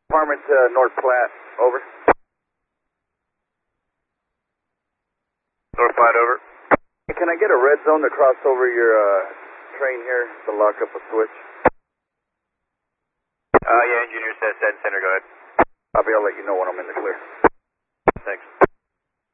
Department to North Platte, over. North Platte, over. Can I get a red zone to cross over your train here to lock up a switch? Yeah, engineer says send center, go ahead. I'll let you know when I'm in the clear. Thanks.